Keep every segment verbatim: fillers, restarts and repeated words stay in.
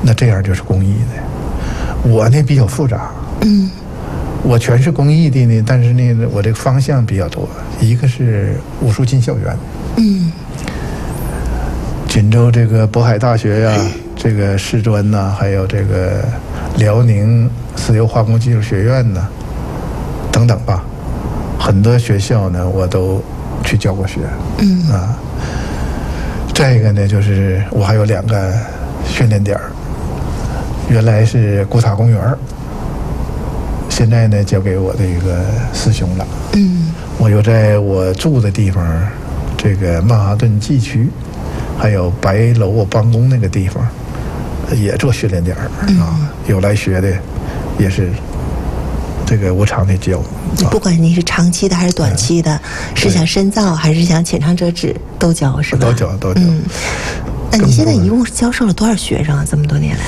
那这样就是公益的。我呢比较复杂， 嗯， 我全是公益的呢，但是呢，我这个方向比较多。一个是武术进校园， 嗯， 锦州这个渤海大学呀、啊，这个师专呐、啊，还有这个辽宁石油化工技术学院呐、啊，等等吧，很多学校呢我都去教过学， 嗯啊。再一个呢，就是我还有两个训练点儿，原来是古塔公园，现在呢交给我的一个师兄了。 嗯， 我又在我住的地方，这个曼哈顿 G 区，还有白楼办公那个地方，也做训练点儿、嗯、啊。有来学的，也是这个无偿的教。 不管你是长期的还是短期的，嗯、是想深造还是想浅尝辄止，都教是吧？ 都教都教。 嗯，那你现在一共教授了多少学生啊？这么多年来？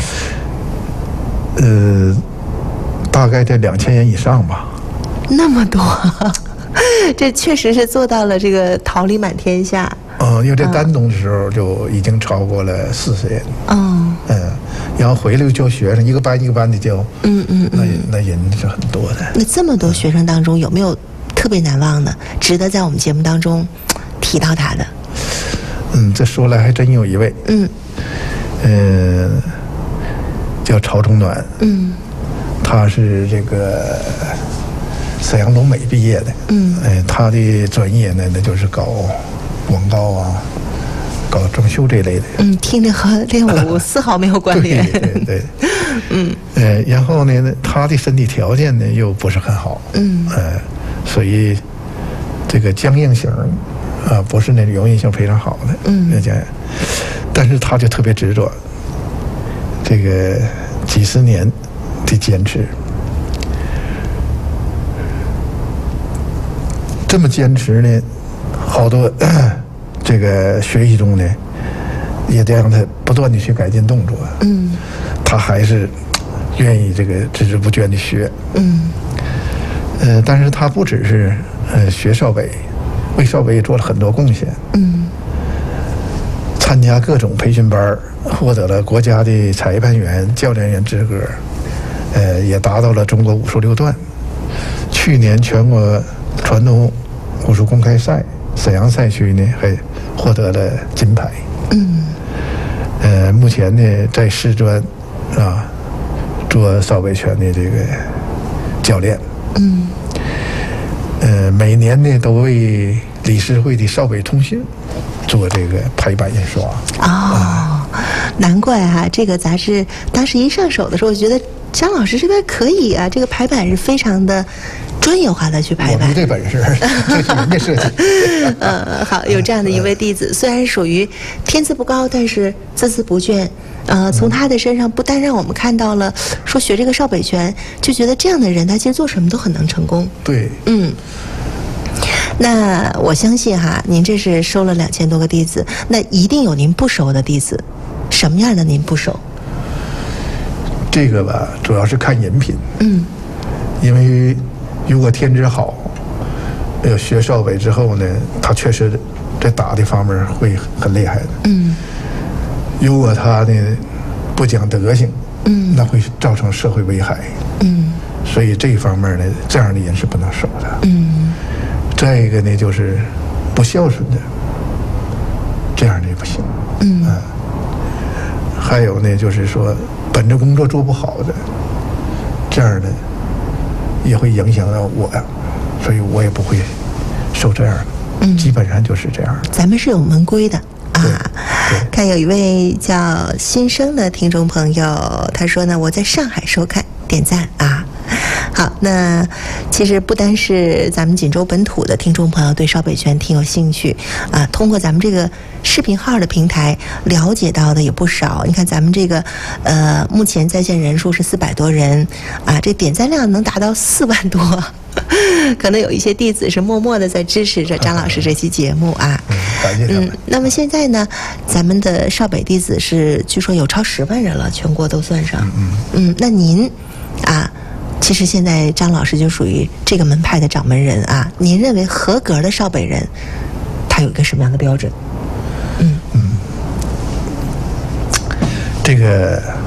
呃，大概在两千人以上吧。 那么多，这确实是做到了这个桃李满天下。 嗯，因为在丹东的时候就已经超过了四十人。 嗯嗯，然后回来就教学生，一个班一个班的教。 嗯嗯嗯， 那那人是很多的。 那这么多学生当中，有没有特别难忘的，值得在我们节目当中提到他的？ 嗯，这说来还真有一位。 嗯。 呃，叫曹忠暖。 嗯。 他是这个沈阳农美毕业的。 嗯。 哎，他的专业呢，那就是搞广告啊，搞装修这类的。 嗯，听着和练武丝毫没有关联。 对对对。 嗯。 呃，然后呢，他的身体条件呢又不是很好。 嗯。 呃，所以这个僵硬型啊，不是那种容易性非常好的。 嗯。 那讲，但是他就特别执着，这个几十年的坚持，这么坚持呢，好多这个学习中呢，也得让他不断的去改进动作。 嗯， 他还是愿意这个孜孜不倦的学。 嗯， 呃，但是他不只是呃学少北，为少北也做了很多贡献。 嗯， 参加各种培训班，获得了国家的裁判员、教练员资格，呃，也达到了中国武术六段。去年全国传统武术公开赛沈阳赛区呢，还获得了金牌。 嗯， 呃，目前呢，在师专啊做少北拳的这个教练。 嗯， 呃，每年呢都为理事会的少北通讯做这个排版印刷。 哦，啊、难怪哈、啊，这个杂志当时一上手的时候，我觉得张老师这边可以啊，这个排版是非常的专业化的去排版。 我没这本事，这是人家设计。 呃，好，有这样的一位弟子，虽然属于天资不高，但是孜孜不倦。呃，从他的身上不单让我们看到了说学这个少北拳，就觉得这样的人他其实做什么都很能成功。 对， 嗯。那我相信哈，您这是收了两千多个弟子，那一定有您不熟的弟子，什么样的您不熟？ 这个吧，主要是看人品。 嗯。 因为如果天资好，呃，学少北之后呢，他确实在打的方面会很厉害的。 嗯。 如果他呢不讲德行， 嗯， 那会造成社会危害。 嗯。所以这一方面呢，这样的人是不能收的。 嗯。 再一个呢，就是不孝顺的，这样的也不行。 嗯。 啊。还有呢，就是说本职工作做不好的，这样的也会影响到我呀，所以我也不会受这样的。嗯。基本上就是这样。 咱们是有门规的。啊，看有一位叫新生的听众朋友，他说呢，我在上海收看，点赞啊。好，那其实不单是咱们锦州本土的听众朋友对少北拳挺有兴趣啊，通过咱们这个视频号的平台了解到的也不少。你看咱们这个呃，目前在线人数是四百多人啊，这点赞量能达到四万多。可能有一些弟子是默默的在支持着张老师这期节目啊。 嗯，感谢。 嗯，那么现在呢，咱们的少北弟子是据说有超十万人了，全国都算上。 嗯嗯。 嗯，那您啊，其实现在张老师就属于这个门派的掌门人啊。您认为合格的少北人，他有一个什么样的标准？嗯嗯，这个